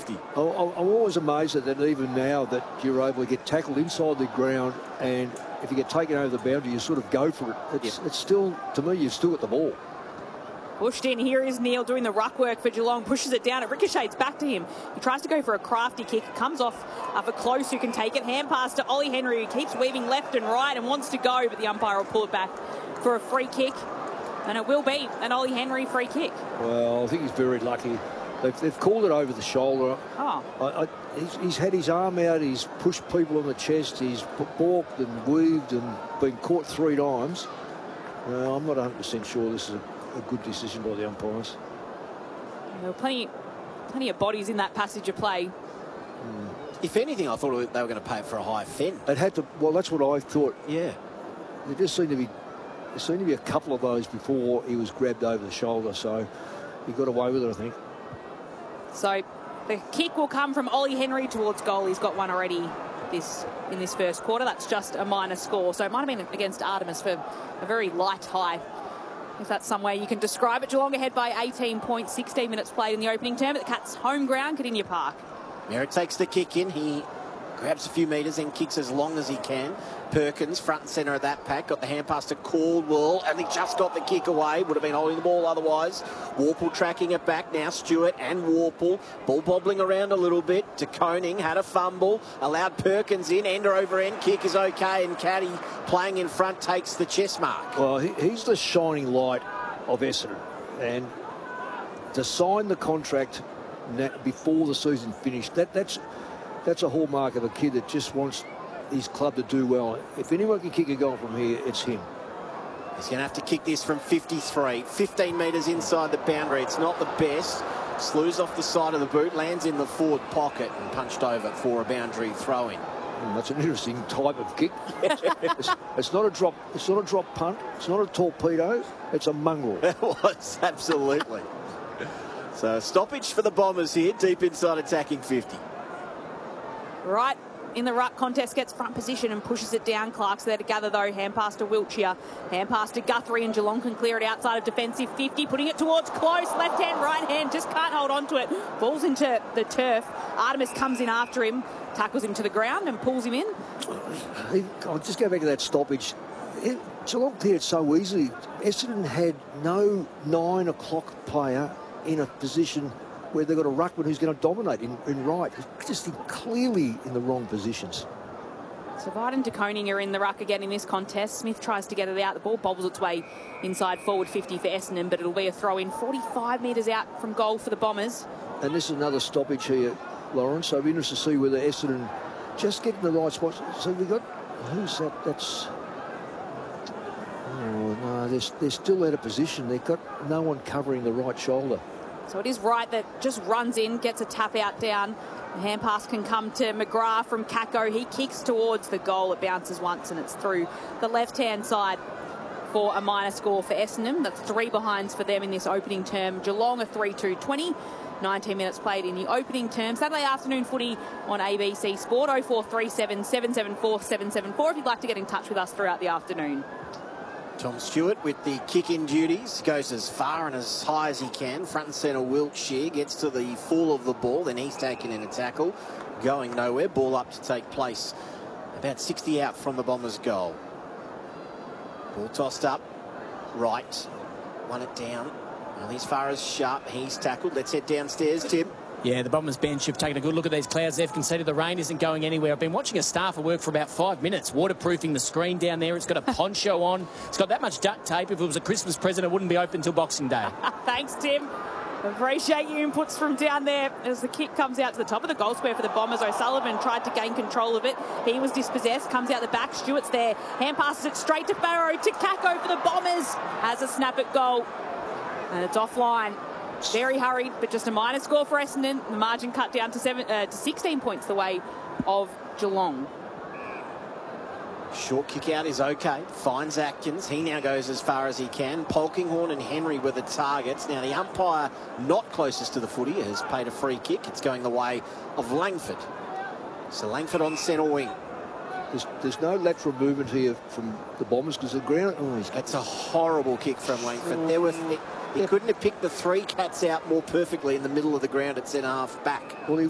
50. I'm always amazed at that even now that you're able to get tackled inside the ground, and if you get taken over the boundary, you sort of go for it. It's still, to me, you've still got the ball. Pushed in. Here is Neil doing the ruck work for Geelong. Pushes it down. It ricochets back to him. He tries to go for a crafty kick. It comes off for Close, who can take it. Hand pass to Ollie Henry, who keeps weaving left and right and wants to go, but the umpire will pull it back for a free kick. And it will be an Ollie Henry free kick. Well, I think he's very lucky. They've called it over the shoulder. Oh. He's had his arm out. He's pushed people on the chest. He's balked and weaved and been caught 3 times. I'm not 100% sure this is a good decision by the umpires. There were plenty of bodies in that passage of play. If anything, I thought they were going to pay it for a high fin. It had to. Well, that's what I thought. Yeah. There just seemed to be a couple of those before he was grabbed over the shoulder, so he got away with it, I think. So the kick will come from Ollie Henry towards goal. He's got one already in this first quarter. That's just a minor score. So it might have been against Artemis for a very light high, if that's some way you can describe it. Geelong ahead by 18 points, 16 minutes played in the opening term at the Cats' home ground, Kardinia Park. Merritt takes the kick in. He grabs a few metres and kicks as long as he can. Perkins, front and centre of that pack, got the hand pass to Caldwell, and he just got the kick away. Would have been holding the ball otherwise. Warple tracking it back now. Stewart and Warple. Ball bobbling around a little bit. De Koning had a fumble, allowed Perkins in. End over end kick is okay, and Caddy playing in front takes the chest mark. Well, he's the shining light of Essendon, and to sign the contract before the season finished, that's a hallmark of a kid that just wants his club to do well. If anyone can kick a goal from here, it's him. He's going to have to kick this from 53. 15 metres inside the boundary. It's not the best. Slews off the side of the boot, lands in the forward pocket and punched over for a boundary throw-in. That's an interesting type of kick. It's not a drop. It's not a drop punt. It's not a torpedo. It's a mongrel. It was, absolutely. So stoppage for the Bombers here, deep inside attacking 50. Right in the ruck, contest gets front position and pushes it down. Clark's there to gather, though. Hand pass to Wiltshire. Hand pass to Guthrie, and Geelong can clear it outside of defensive 50, putting it towards Close. Left hand, right hand, just can't hold on to it. Falls into the turf. Artemis comes in after him, tackles him to the ground and pulls him in. I'll just go back to that stoppage. Geelong cleared so easily. Essendon had no 9 o'clock player in a position where they've got a ruckman who's going to dominate in right. Just clearly in the wrong positions. So Biden and De Koning are in the ruck again in this contest. Smith tries to get it out. The ball bobbles its way inside forward 50 for Essendon, but it'll be a throw-in 45 metres out from goal for the Bombers. And this is another stoppage here, Lawrence. So I'll be interested to see whether Essendon just get in the right spot. So we've got... Who's that? That's... Oh, no, they're still out of position. They've got no one covering the right shoulder. So it is right that just runs in, gets a tap out down. The hand pass can come to McGrath from Kako. He kicks towards the goal. It bounces once and it's through the left-hand side for a minor score for Essendon. That's 3 behinds for them in this opening term. Geelong a 3-2-20. 19 minutes played in the opening term. Saturday afternoon footy on ABC Sport. 0437 774 774 if you'd like to get in touch with us throughout the afternoon. Tom Stewart with the kick-in duties, goes as far and as high as he can. Front and centre Wiltshire gets to the fall of the ball, then he's taken in a tackle. Going nowhere, ball up to take place. About 60 out from the Bombers' goal. Ball tossed up, right, won it down. Well, as far as Sharp, he's tackled. Let's head downstairs, Tim. Yeah, the Bombers bench have taken a good look at these clouds. They've conceded the rain isn't going anywhere. I've been watching a staffer work for about 5 minutes, waterproofing the screen down there. It's got a poncho on. It's got that much duct tape. If it was a Christmas present, it wouldn't be open until Boxing Day. Thanks, Tim. Appreciate your inputs from down there. As the kick comes out to the top of the goal square for the Bombers, O'Sullivan tried to gain control of it. He was dispossessed, comes out the back. Stewart's there. Hand passes it straight to Farrow, to Kako for the Bombers. Has a snap at goal. And it's offline. Very hurried, but just a minor score for Essendon. The margin cut down to 16 points the way of Geelong. Short kick out is okay. Finds Atkins. He now goes as far as he can. Polkinghorne and Henry were the targets. Now the umpire not closest to the footy has paid a free kick. It's going the way of Langford. So Langford on centre wing. There's no lateral movement here from the Bombers because the ground... It's a horrible kick from Langford. He couldn't have picked the 3 Cats out more perfectly in the middle of the ground at centre half back. Well,